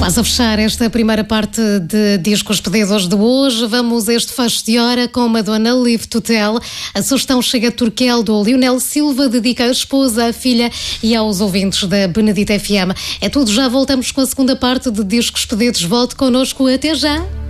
Quase a fechar esta primeira parte de Discos Pedidos de hoje, vamos a este fecho de hora com Madonna Live to Tell. A sugestão chega de Turquel do Lionel Silva, dedica à esposa, à filha e aos ouvintes da Benedita FM. É tudo, já voltamos com a segunda parte de Discos Pedidos. Volte connosco, até já!